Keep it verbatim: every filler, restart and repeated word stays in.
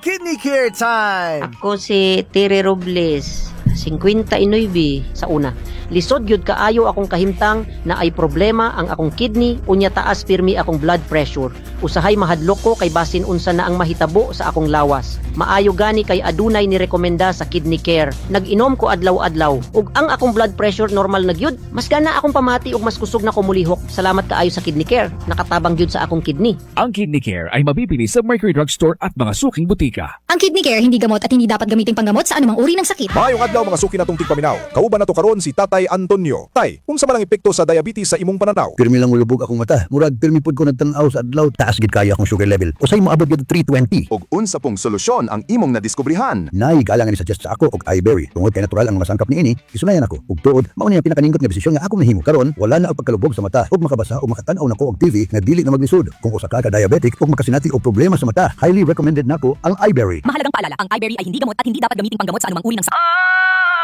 Kidney Care Time! Ako si Tere Robles, fifty-nine sa una. Lisod gyud kaayo akong kahimtang na ay problema ang akong kidney unya taas pirmi akong blood pressure. Usahay mahadlok ko kay basin unsa na ang mahitabo sa akong lawas. Maayo gani kay adunay ni rekomenda sa Kidney Care. Nag-inom ko adlaw-adlaw ug ang akong blood pressure normal na gyud. Mas gana akong pamati ug mas kusog na ko mulihok. Salamat kaayo sa Kidney Care. Nakatabang gyud sa akong kidney. Ang Kidney Care ay mabibili sa Mercury Drug Store at mga suking butika. Ang Kidney Care hindi gamot at hindi dapat gamitin panggamot sa anumang uri ng sakit. Maayong adlaw mga suki natong tigpaminaw. Kauban nato karon si Tatay Antonio. Tay, kung sa malang epekto sa diabetes sa imong pananaw? Pirmi lang ulubog akong mata. Murag pirmi pud ko nagtan-aw sa adlaw. Taas gid kaya akong sugar level. Usay moabot gid three twenty. Og unsa pong solusyon ang imong nadiskubrihan? Nay galang ni suggest sa ako og iBerry. Tungod kay natural ang mga sangkap niini, isulayan ako. Ug tuod, mao ni ang pinakaningkot nga desisyon nga ako nahimo. Karon wala na og pagkalubog sa mata ug makabasa ug makatan-aw nako og T V nga dili na maglisod. Kung usa ka ka diabetic ug makasinati og problema sa mata, highly recommended nako ang iBerry. Mahalagang paalala, ang iBerry ay hindi gamot at hindi dapat gamitin panggamot sa anumang uri ng sakit.